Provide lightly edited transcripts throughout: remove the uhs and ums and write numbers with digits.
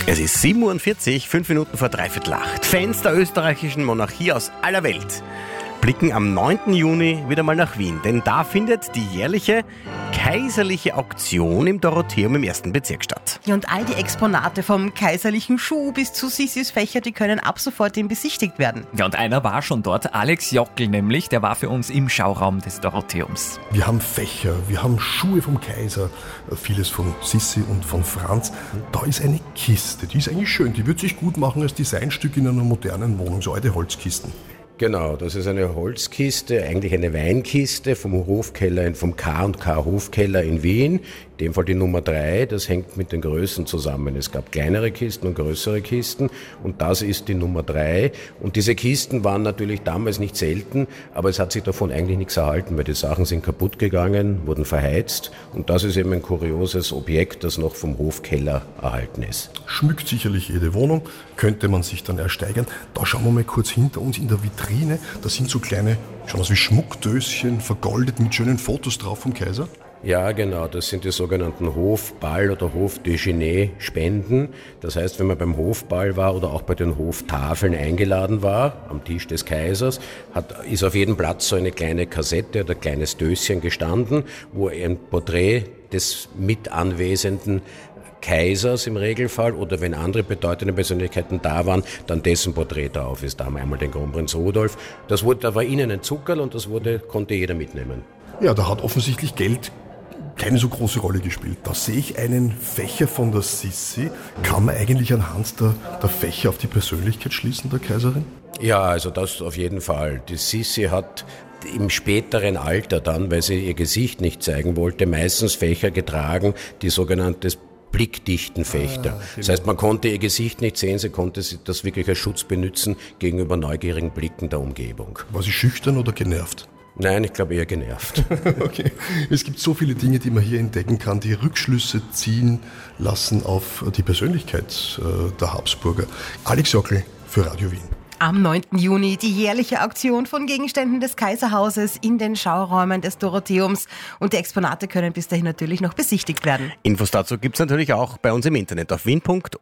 Es ist 7:40 Uhr, 5 Minuten vor 7:45. Fans der österreichischen Monarchie aus aller Welt blicken am 9. Juni wieder mal nach Wien, denn da findet die jährliche kaiserliche Auktion im Dorotheum im 1. Bezirk statt. Ja, und all die Exponate vom kaiserlichen Schuh bis zu Sissis Fächer, die können ab sofort besichtigt werden. Ja, und einer war schon dort, Alex Jockel nämlich, der war für uns im Schauraum des Dorotheums. Wir haben Fächer, wir haben Schuhe vom Kaiser, vieles von Sissi und von Franz. Da ist eine Kiste, die ist eigentlich schön, die wird sich gut machen als Designstück in einer modernen Wohnung, so alte Holzkisten. Genau, das ist eine Holzkiste, eigentlich eine Weinkiste vom Hofkeller, vom K&K Hofkeller in Wien. In dem Fall die Nummer 3, das hängt mit den Größen zusammen. Es gab kleinere Kisten und größere Kisten und das ist die Nummer 3. Und diese Kisten waren natürlich damals nicht selten, aber es hat sich davon eigentlich nichts erhalten, weil die Sachen sind kaputt gegangen, wurden verheizt und das ist eben ein kurioses Objekt, das noch vom Hofkeller erhalten ist. Schmückt sicherlich jede Wohnung, könnte man sich dann ersteigern. Da schauen wir mal kurz hinter uns in der Vitrine, da sind so kleine, schauen aus wie Schmuckdöschen, vergoldet mit schönen Fotos drauf vom Kaiser. Ja, genau, das sind die sogenannten Hofball- oder Hofdejeuner-Spenden. Das heißt, wenn man beim Hofball war oder auch bei den Hoftafeln eingeladen war, am Tisch des Kaisers, ist auf jedem Platz so eine kleine Kassette oder ein kleines Döschen gestanden, wo ein Porträt des mit anwesenden Kaisers im Regelfall oder wenn andere bedeutende Persönlichkeiten da waren, dann dessen Porträt drauf ist. Da haben wir einmal den Kronprinz Rudolf. Da war ihnen ein Zuckerl und konnte jeder mitnehmen. Ja, da hat offensichtlich Geld keine so große Rolle gespielt. Da sehe ich einen Fächer von der Sissi. Kann man eigentlich anhand der Fächer auf die Persönlichkeit schließen, der Kaiserin? Ja, also das auf jeden Fall. Die Sissi hat im späteren Alter dann, weil sie ihr Gesicht nicht zeigen wollte, meistens Fächer getragen, die sogenannte blickdichten Fächer. Genau. Das heißt, man konnte ihr Gesicht nicht sehen, sie konnte das wirklich als Schutz benutzen gegenüber neugierigen Blicken der Umgebung. War sie schüchtern oder genervt? Nein, ich glaube eher genervt. Okay. Es gibt so viele Dinge, die man hier entdecken kann, die Rückschlüsse ziehen lassen auf die Persönlichkeit der Habsburger. Alex Jockel für Radio Wien. Am 9. Juni die jährliche Auktion von Gegenständen des Kaiserhauses in den Schauräumen des Dorotheums. Und die Exponate können bis dahin natürlich noch besichtigt werden. Infos dazu gibt es natürlich auch bei uns im Internet auf wien.orf.at.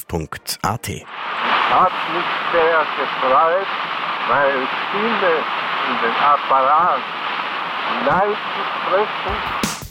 Hat mich sehr gefreut, weil viele in den Apparat hineinzusprechen